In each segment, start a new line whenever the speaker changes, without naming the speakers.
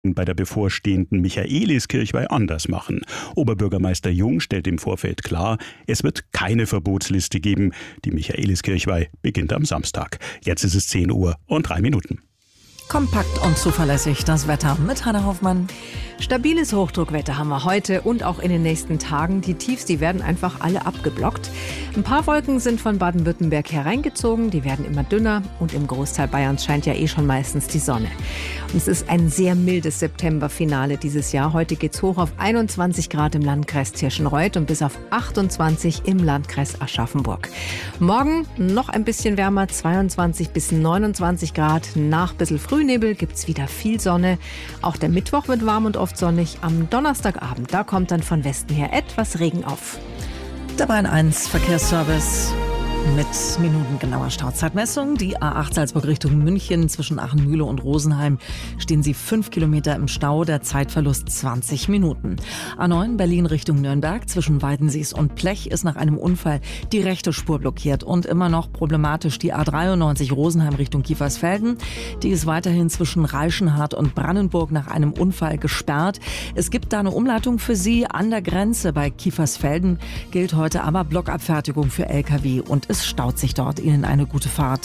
bei der bevorstehenden Michaeliskirchweih anders machen. Oberbürgermeister Jung stellt im Vorfeld klar, es wird keine Verbotsliste geben. Die Michaeliskirchweih beginnt am Samstag. Jetzt ist es 10 Uhr und 3 Minuten.
Kompakt und zuverlässig das Wetter mit Hanna Hoffmann.
Stabiles Hochdruckwetter haben wir heute und auch in den nächsten Tagen. Die Tiefs, die werden einfach alle abgeblockt. Ein paar Wolken sind von Baden-Württemberg hereingezogen, die werden immer dünner und im Großteil Bayerns scheint ja schon meistens die Sonne. Und es ist ein sehr mildes Septemberfinale dieses Jahr. Heute geht's hoch auf 21 Grad im Landkreis Tirschenreuth und bis auf 28 im Landkreis Aschaffenburg. Morgen noch ein bisschen wärmer, 22 bis 29 Grad. Nach ein bisschen Frühnebel gibt's wieder viel Sonne. Auch der Mittwoch wird warm und oft sonnig. Am Donnerstagabend, da kommt dann von Westen her etwas Regen auf.
Der Bayern 1 Verkehrsservice mit minutengenauer Stauzeitmessung. Die A8 Salzburg Richtung München zwischen Achenmühle und Rosenheim stehen Sie 5 Kilometer im Stau, der Zeitverlust 20 Minuten. A9 Berlin Richtung Nürnberg zwischen Weidensees und Plech ist nach einem Unfall die rechte Spur blockiert und immer noch problematisch die A93 Rosenheim Richtung Kiefersfelden. Die ist weiterhin zwischen Reichenhart und Brandenburg nach einem Unfall gesperrt. Es gibt da eine Umleitung für Sie an der Grenze bei Kiefersfelden, gilt heute aber Blockabfertigung für Lkw und es staut sich dort. Ihnen eine gute Fahrt.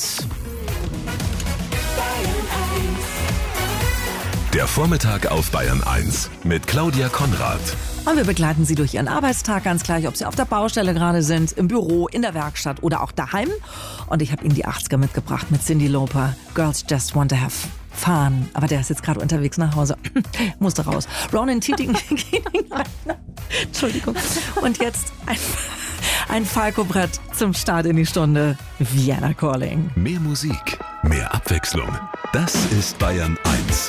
Der Vormittag auf Bayern 1 mit Claudia Konrad.
Und wir begleiten Sie durch Ihren Arbeitstag, ganz gleich, ob Sie auf der Baustelle gerade sind, im Büro, in der Werkstatt oder auch daheim. Und ich habe Ihnen die 80er mitgebracht mit Cyndi Lauper. Girls Just Want to Have Fun. Aber der ist jetzt gerade unterwegs nach Hause. Musste raus. Ronan Keating. Entschuldigung. Und jetzt ein Falco-Brett zum Start in die Stunde. Vienna Calling.
Mehr Musik, mehr Abwechslung. Das ist Bayern 1.